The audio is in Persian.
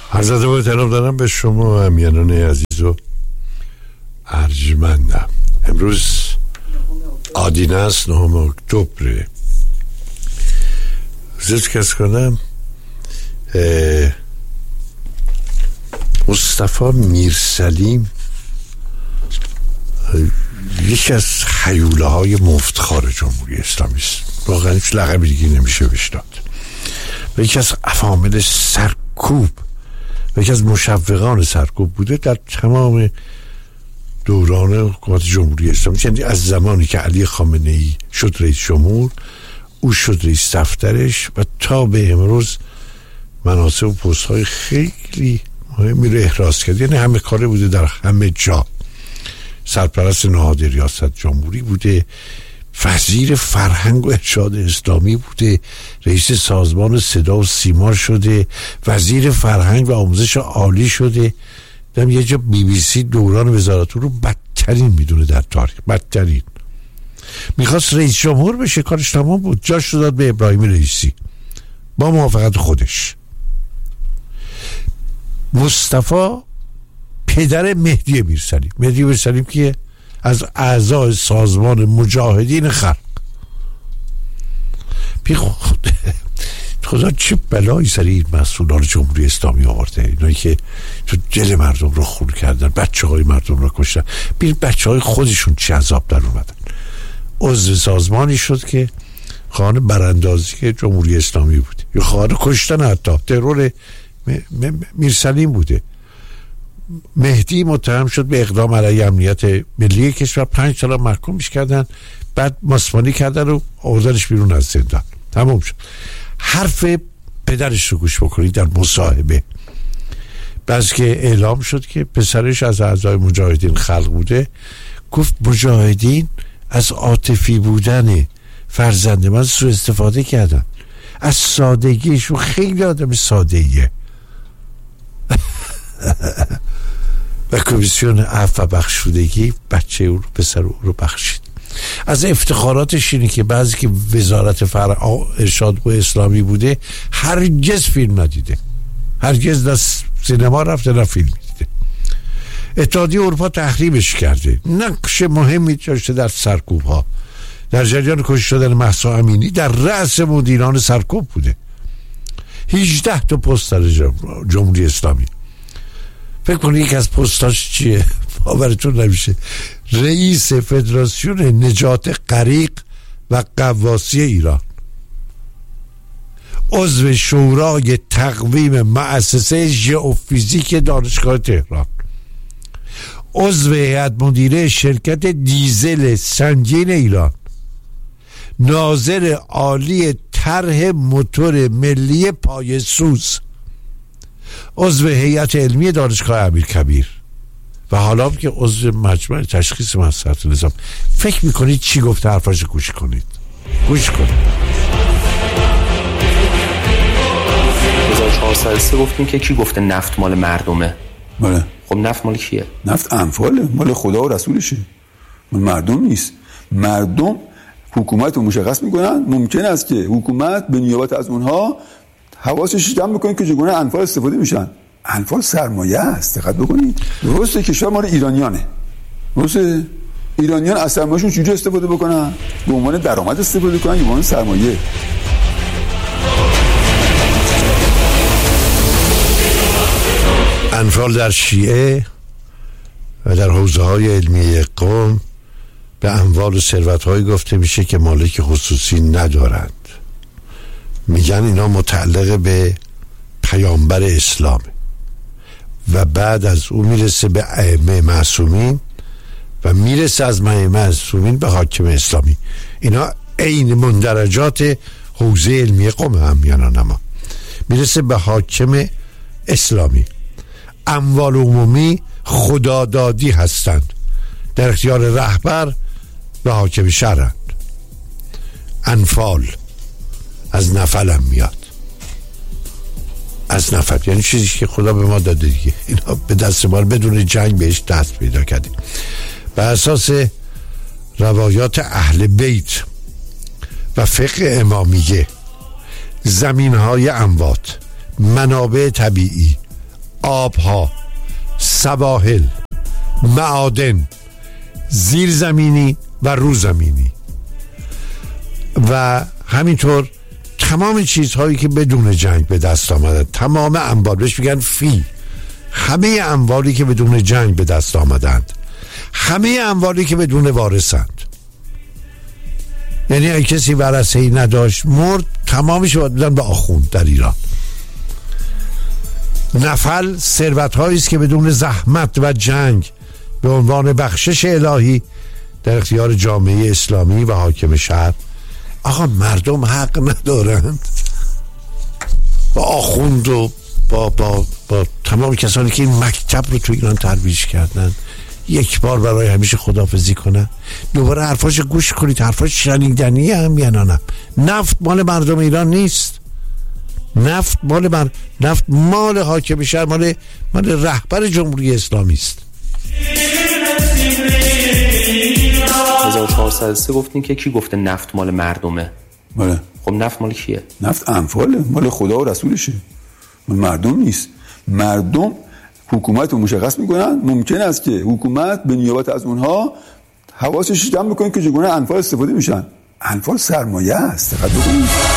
عرض ادب و احترام دارم به شما امیانان عزیز و ارجمندم. امروز آدینه است، 9 اکتبر. ذکر کنم مصطفی میرسلیم یکی از هیوله های مفتخار جمهوری اسلامی است. واقعا هیچ لقبی دیگه نمیشه بهش داد. و یکی از عوامل سرکوب و یکی از مشوقان سرکوب بوده در تمام دوران حکومت جمهوری اسلامی. یعنی از زمانی که علی خامنه‌ای شد رئیس جمهور، او شد رئیس دفترش و تا به امروز مناصب و پست های خیلی مهمی رو احراز کرد. یعنی همه کاره بوده، در همه جا سرپرست نهاد ریاست جمهوری بوده، وزیر فرهنگ و ارشاد اسلامی بوده، رئیس سازمان صدا و سیما شده، وزیر فرهنگ و آموزش عالی شده. دم یه جا BBC دوران وزارت رو بدترین میدونه در تاریخ، بدترین. میخواست رئیس جمهور بشه، کارش تمام بود، جاش رو داد به ابراهیم رئیسی با موافقت خودش. مصطفی پدر مهدی میرسلیم. مهدی میرسلیم که از اعضای سازمان مجاهدین خلق. خدا چه بلایی سر این مسئولان جمهوری اسلامی آورده، اینایی که تو دل مردم رو خون کردن، بچه های مردم رو کشتن. بیر بچه های خودشون چه عذاب در اومدن. عضو سازمانی شد که خواهان براندازی جمهوری اسلامی بود یا خواهان کشتن، حتی ترور میرسلیم بوده. مهدی متهم شد به اقدام علیه امنیت ملی کشور، 5 سال محکومش کردن، بعد ماسمانی کردن و آوردنش بیرون از زندان. تمام شد. حرف پدرش رو گوش بکنید در مصاحبه. بعد که اعلام شد که پسرش از اعضای مجاهدین خلق بوده، گفت مجاهدین از عاطفی بودن فرزند من سوء استفاده کردن، از سادگیشون. خیلی آدم سادهیه. و کمیسیون عفو و بخشودگی بچه او رو، پسر او رو بخشید. از افتخاراتش اینه که بعضی که وزارت ارشاد و اسلامی بوده هرگز فیلم ندیده، هرگز نه سینما رفته نه فیلم دیده. اتحادیه اروپا تحریمش کرده، نقش مهمی داشته در سرکوب ها. در جریان کشته شدن مهسا امینی در رأس مدیران سرکوب بوده. 18 تا پست در جمهوری اسلامی. فکر کنید یک از پستاش چیه؟ باورتون نمیشه. رئیس فدراسیون نجات غریق و غواصی ایران، عضو شورای تقویم مؤسسه ژئوفیزیک دانشگاه تهران، عضو هیئت مدیره شرکت دیزل سنگین ایران، ناظر عالی طرح موتور ملی پایه‌سوز، عضو هیئت علمی دانشگاه امیرکبیر و حالا که عضو مجمع تشخیص مصلحت نظام. فکر میکنید چی گفته؟ حرفاشو گوش کنید، گوش کنید. 1403 گفتیم که کی گفته نفت مال مردمه؟ بله. خب نفت مال کیه؟ نفت انفاله، مال خدا و رسولشه، مال مردم نیست. مردم حکومت رو مشخص میکنن. ممکن است که حکومت به نیابت از اونها حواسش جمع بکنه که چگونه انفال استفاده میشن. انفال سرمایه است، دقت بکنید. درسته کشور مال ایرانیانه، درسته ایرانیان از سرمایه‌شون چجوری استفاده بکنن؟ به عنوان درآمد استفاده کنن یا به عنوان سرمایه؟ انفال در شیعه و در حوزه های علمی قوم به اموال و ثروت های گفته میشه که مالک خصوصی ندارند. میگن اینا متعلق به پیامبر اسلام و بعد از اون میرسه به ائمه معصومین و میرسه از ائمه معصومین به حاکم اسلامی. اینا عین مندرجات حوزه علمی قوم هم یعنی میرسه به حاکم اسلامی. اموال عمومی خدادادی هستند، در اختیار رهبر و حاکم شهرند. انفال از نفل هم میاد، از نفل یعنی چیزی که خدا به ما داده دیگه. اینا به دست ما بدون جنگ بهش دست پیدا کردیم. بر اساس روایات اهل بیت و فقه امامیه، زمین‌های اموات، منابع طبیعی، آبها، سواحل، معادن، زیرزمینی و روزمینی و همینطور تمام چیزهایی که بدون جنگ به دست آمدن، تمام اموال، بهش میگن فی، همه اموالی که بدون جنگ به دست آمدند، همه اموالی که بدون وارثند. یعنی اگه کسی ورثه‌ای نداشت مرد، تمامش رو بدن به آخوند در ایران. نفل ثروت‌هایی است که بدون زحمت و جنگ به عنوان بخشش الهی در اختیار جامعه اسلامی و حاکم شهر. آقا مردم حق ندارند با آخوند و با تمام کسانی که این مکتب رو تو ایران ترویج کردن یک بار برای همیشه خداحافظی کنن؟ دوباره حرفاش گوش کنید، حرفاش شنیدنی هم یا نه؟ نفت مال مردم ایران نیست. نفت مال حاکم شهر، مال رهبر جمهوری اسلامی است. 1403 گفتین که کی گفته نفت مال مردمه؟ بله. خب نفت مال کیه؟ نفت انفاله، مال خدا و رسولشه، مال مردم نیست. مردم حکومت رو مشخص میکنن. ممکن است که حکومت به نیابت از اونها حواسش جمع بکنه که چگونه انفال استفاده میشن. انفال سرمایه است. دقت بکنید.